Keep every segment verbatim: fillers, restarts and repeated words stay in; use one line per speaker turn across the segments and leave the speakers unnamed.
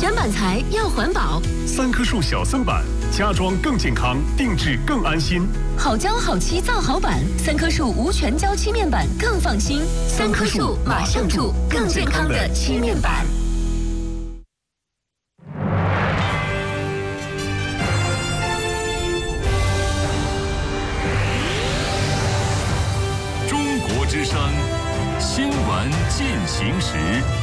选板材要环保，
三棵树小森板，家装更健康，定制更安心。
好胶好漆造好板，三棵树无全胶漆面板更放心。三棵树马上住更健康的漆面板。
中国之声新闻进行时。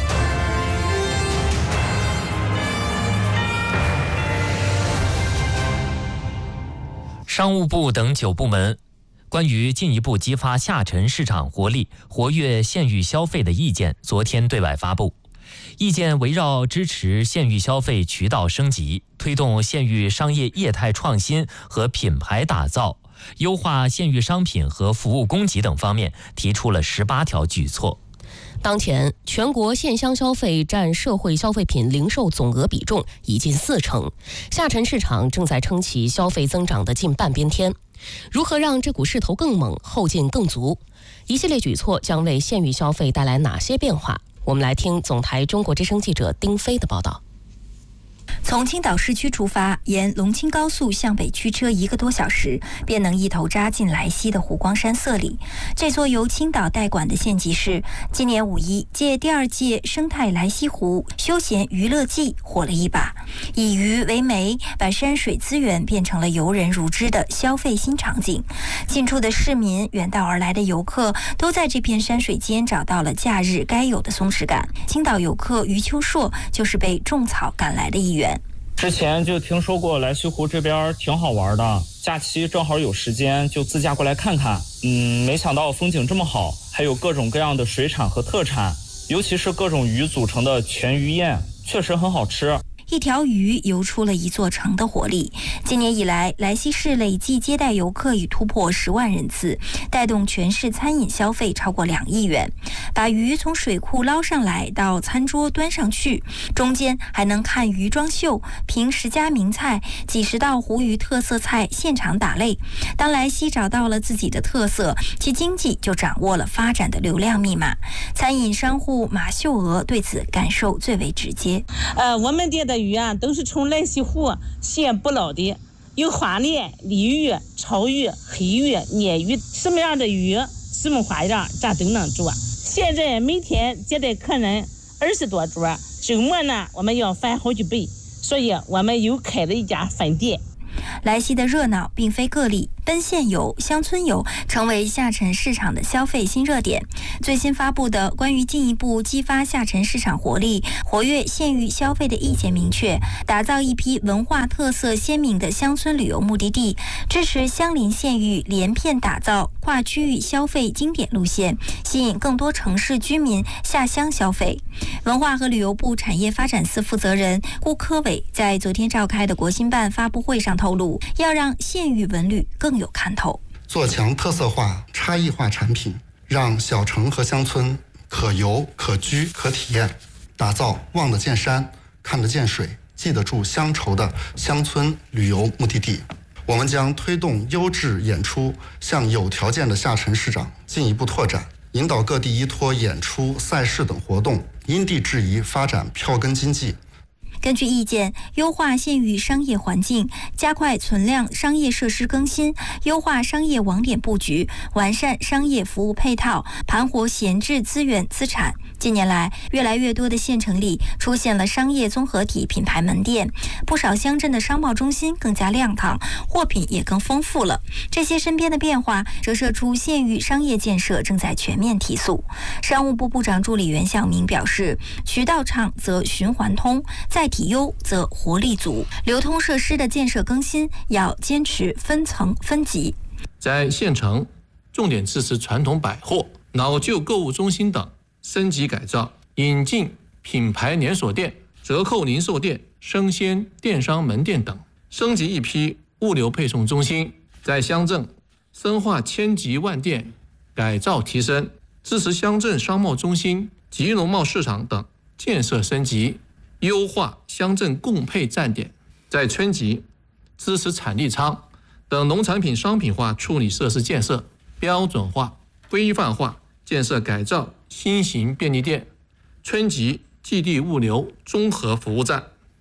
商务部等九部门关于进一步激发下沉市场活力、活跃县域消费的意见昨天对外发布。意见围绕支持县域消费渠道升级、推动县域商业业态创新和品牌打造、优化县域商品和服务供给等方面提出了十八条举措。
当前，全国县乡消费占社会消费品零售总额比重已近四成，下沉市场正在撑起消费增长的近半边天。如何让这股势头更猛、后劲更足？一系列举措将为县域消费带来哪些变化？我们来听总台中国之声记者丁飞的报道。
从青岛市区出发，沿龙青高速向北驱车一个多小时，便能一头扎进莱西的湖光山色里。这座由青岛代管的县级市，今年五一借第二届生态莱西湖休闲娱乐季火了一把，以鱼为媒，把山水资源变成了游人如织的消费新场景。近处的市民、远道而来的游客，都在这片山水间找到了假日该有的松弛感。青岛游客余秋硕就是被种草赶来的一员。
之前就听说过莱西湖这边挺好玩的，假期正好有时间就自驾过来看看。嗯，没想到风景这么好，还有各种各样的水产和特产，尤其是各种鱼组成的全鱼宴，确实很好吃。
一条鱼游出了一座城的活力。今年以来，莱西市累计接待游客已突破十万人次，带动全市餐饮消费超过两亿元。把鱼从水库捞上来到餐桌端上去，中间还能看鱼装秀、评十家名菜、几十道湖鱼特色菜现场打擂。当莱西找到了自己的特色，其经济就掌握了发展的流量密码。餐饮商户马秀娥对此感受最为直接。
呃，我们店的鱼啊，都是从莱西湖现捕捞的，有花鲢、鲤鱼、草鱼、黑鱼、鲶鱼，什么样的鱼，什么花样，咱都能做。现在每天接待客人二十多桌，周末呢，我们要翻好几倍，所以我们又开了一家分店。
莱西的热闹并非个例，奔县游、乡村游成为下沉市场的消费新热点。最新发布的关于进一步激发下沉市场活力、活跃县域消费的意见明确，打造一批文化特色鲜明的乡村旅游目的地，支持相邻县域连片打造跨区域消费经典路线，吸引更多城市居民下乡消费。文化和旅游部产业发展司负责人顾科伟在昨天召开的国新办发布会上透露，要让县域文旅更有看头，
做强特色化、差异化产品，让小城和乡村可游、可居、可体验，打造望得见山、看得见水、记得住乡愁的乡村旅游目的地。我们将推动优质演出向有条件的下沉市场进一步拓展，引导各地依托演出、赛事等活动，因地制宜发展票根经济。
根据意见，优化县域商业环境，加快存量商业设施更新，优化商业网点布局，完善商业服务配套，盘活闲置资源资产。近年来，越来越多的县城里出现了商业综合体品牌门店，不少乡镇的商贸中心更加亮堂，货品也更丰富了。这些身边的变化折射出县域商业建设正在全面提速。商务部部长助理袁向明表示，渠道畅则循环通，载体优则活力足，流通设施的建设更新要坚持分层分级。
在县城重点支持传统百货、老旧购物中心等升级改造，引进品牌连锁店、折扣零售店、生鲜电商门店等，升级一批物流配送中心。在乡镇深化千级万店改造提升，支持乡镇商贸中心及农贸市场等建设升级，优化乡镇供配站点。在村级支持产地仓等农产品商品化处理设施建设，标准化、规范化建设改造新型便利店、村级寄递物流综合服务站。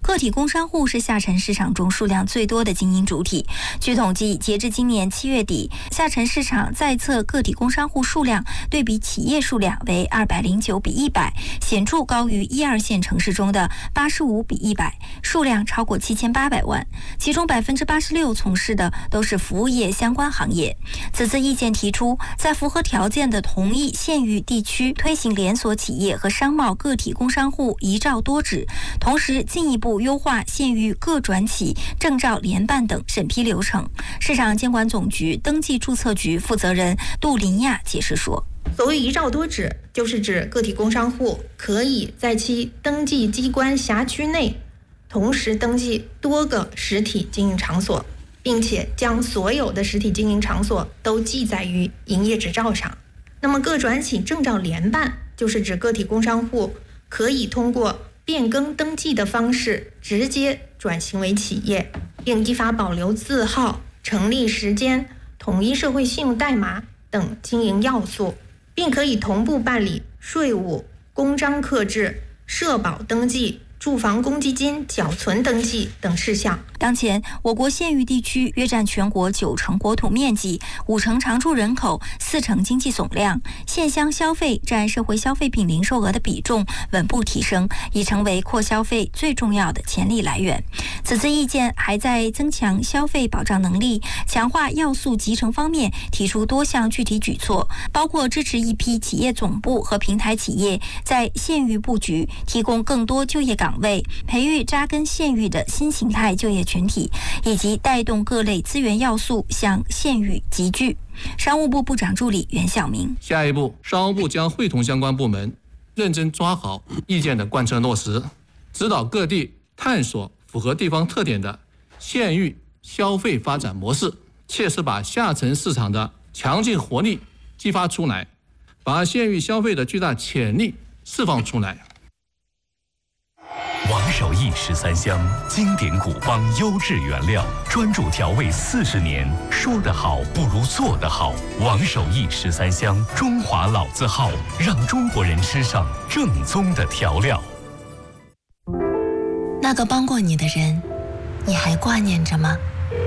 个体工商户是下沉市场中数量最多的经营主体。据统计，截至今年七月底，下沉市场在册个体工商户数量对比企业数量为二百零九比一百，显著高于一二线城市中的八十五比一百，数量超过七千八百万。其中百分之八十六从事的都是服务业相关行业。此次意见提出，在符合条件的同一县域地区推行连锁企业和商贸个体工商户一照多指，同时进一步优化县域各转企、证照联办等审批流程。市场监管总局登记注册局负责人杜林亚解释说，
所谓一照多指，就是指个体工商户可以在其登记机关辖区内同时登记多个实体经营场所，并且将所有的实体经营场所都记载于营业执照上。那么各转企证照联办，就是指个体工商户可以通过变更登记的方式直接转型为企业，并依法保留字号、成立时间、统一社会信用代码等经营要素，并可以同步办理税务、公章刻制、社保登记、住房公积金缴存登记等事项。
当前，我国县域地区约占全国九成国土面积、五成常住人口、四成经济总量，县乡消费占社会消费品零售额的比重稳步提升，已成为扩消费最重要的潜力来源。此次意见还在增强消费保障能力、强化要素集成方面提出多项具体举措，包括支持一批企业总部和平台企业在县域布局，提供更多就业岗位，培育扎根县域的新形态就业群体，以及带动各类资源要素向县域集聚。商务部部长助理袁晓明，
下一步，商务部将会同相关部门，认真抓好意见的贯彻落实，指导各地探索符合地方特点的县域消费发展模式，切实把下沉市场的强劲活力激发出来，把县域消费的巨大潜力释放出来。
王守义十三香，经典古方优质原料，专注调味四十年，说得好不如做得好。王守义十三香，中华老字号，让中国人吃上正宗的调料。
那个帮过你的人，你还挂念着吗？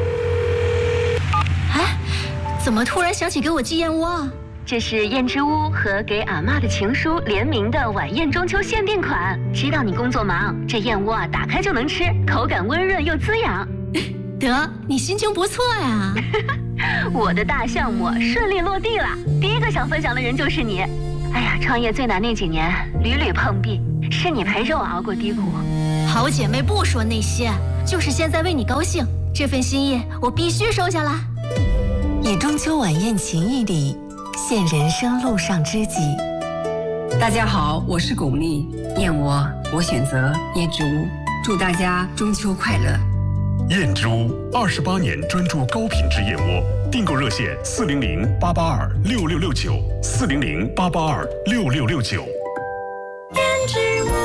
哎，怎么突然想起给我寄燕窝啊？这是燕之屋和给俺妈的情书联名的晚宴中秋限定款。知道你工作忙，这燕窝啊打开就能吃，口感温润又滋养。得，你心情不错呀。我的大项目顺利落地了，第一个想分享的人就是你。哎呀，创业最难那几年，屡屡碰壁，是你陪着我熬过低谷。好姐妹不说那些，就是现在为你高兴，这份心意我必须收下来。
以中秋晚宴情谊礼，献人生路上知己。
大家好，我是巩俐，燕窝我选择燕之屋，祝大家中秋快乐。
燕之屋二十八年专注高品质燕窝，订购热线四零零八八二六六六九四零零八八二六六六九。
燕之屋。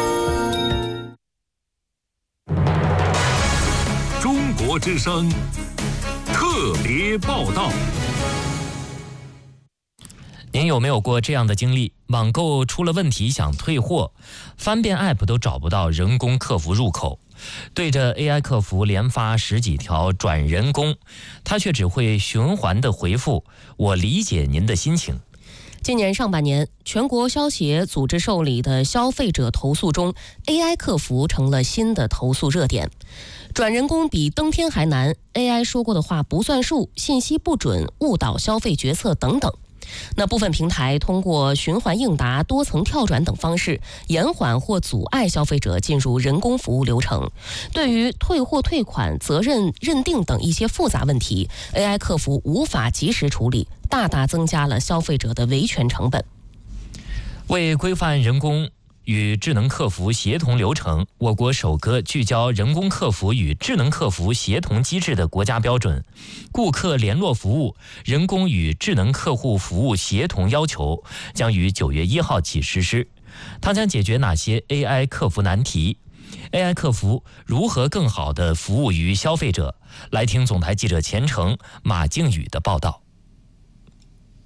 中国之声特别报道。
您有没有过这样的经历？网购出了问题想退货，翻遍 A P P 都找不到人工客服入口，对着 A I 客服连发十几条转人工，他却只会循环的回复我理解您的心情。
今年上半年，全国消协组织受理的消费者投诉中 A I 客服成了新的投诉热点。转人工比登天还难， A I 说过的话不算数，信息不准，误导消费决策等等。那部分平台通过循环应答、多层跳转等方式，延缓或阻碍消费者进入人工服务流程。对于退货退款、责任认定等一些复杂问题， A I 客服无法及时处理，大大增加了消费者的维权成本。
为规范人工与智能客服协同流程，我国首个聚焦人工客服与智能客服协同机制的国家标准《顾客联络服务人工与智能客户服务协同要求》将于九月一号起实施。它将解决哪些 A I 客服难题？ A I 客服如何更好地服务于消费者？来听总台记者钱程、马靖宇的报道。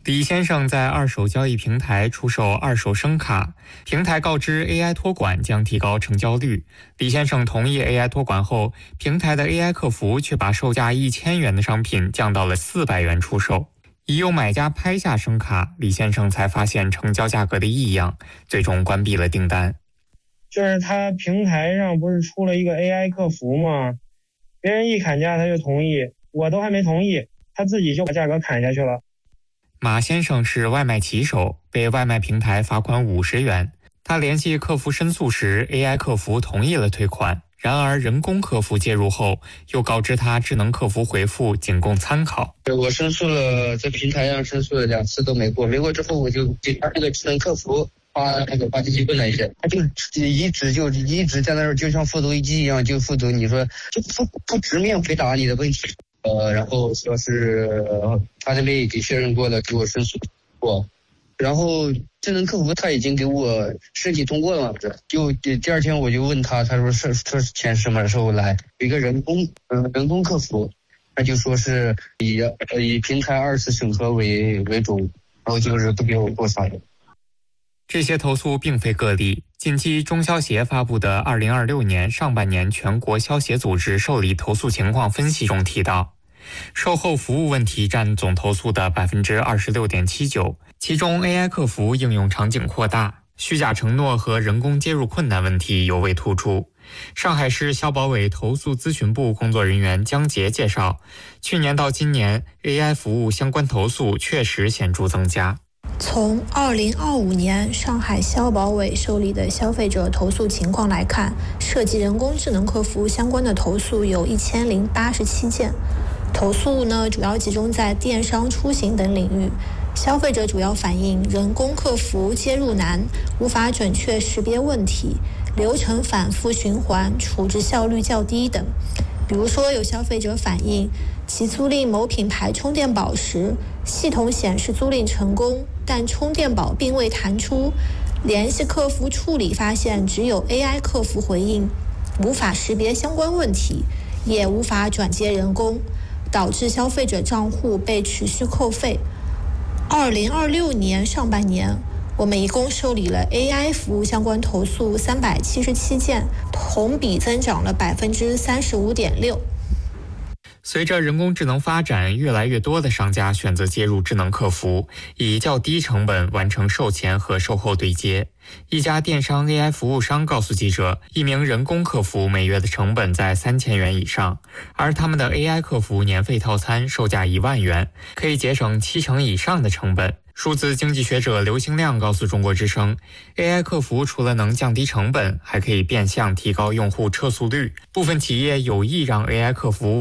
李先生在二手交易平台出售二手声卡，平台告知 A I 托管将提高成交率。李先生同意 A I 托管后，平台的 A I 客服却把售价一千元的商品降到了四百元出售。已有买家拍下声卡，李先生才发现成交价格的异样，最终关闭了订单。
就是他平台上不是出了一个 A I 客服吗？别人一砍价他就同意，我都还没同意，他自己就把价格砍下去了。
马先生是外卖骑手，被外卖平台罚款五十元。他联系客服申诉时 ，A I 客服同意了退款。然而，人工客服介入后，又告知他智能客服回复仅供参考。
我申诉了，在平台上申诉了两次都没过，没过之后我就给他那个智能客服发那个发信息问了一下，他就一直就一直在那儿，就像复读机一样，就复读。你说就不不直面回答你的问题。呃，然后说是他这边也给确认过了，给我申诉过，然后智能客服他已经给我申请通过了，就第二天我就问他，他说是说钱什么时候来？有一个人工嗯、呃、人工客服，他就说是以呃以平台二次审核为为主，然后就是不给我过啥的。
这些投诉并非个例。近期中消协发布的二零二六年上半年全国消协组织受理投诉情况分析中提到，售后服务问题占总投诉的 百分之二十六点七九， 其中 A I 客服应用场景扩大，虚假承诺和人工接入困难问题尤为突出。上海市消保委投诉咨询部工作人员江杰介绍，去年到今年 A I 服务相关投诉确实显著增加。
从二零二五年上海消保委受理的消费者投诉情况来看，涉及人工智能客服相关的投诉有一千零八十七件。投诉呢，主要集中在电商、出行等领域。消费者主要反映人工客服接入难，无法准确识别问题，流程反复循环，处置效率较低等。比如说，有消费者反映其租赁某品牌充电宝时，系统显示租赁成功，但充电宝并未弹出。联系客服处理发现，只有 A I 客服回应，无法识别相关问题，也无法转接人工，导致消费者账户被持续扣费。二零二六年上半年，我们一共受理了 A I 服务相关投诉三百七十七件，同比增长了 百分之三十五点六。
随着人工智能发展，越来越多的商家选择接入智能客服，以较低成本完成售前和售后对接。一家电商 A I 服务商告诉记者，一名人工客服每月的成本在三千元以上，而他们的 A I 客服年费套餐售价一万元，可以节省七成以上的成本。数字经济学者刘兴亮告诉中国之声 ，A I 客服除了能降低成本，还可以变相提高用户撤诉率。部分企业有意让 A I 客服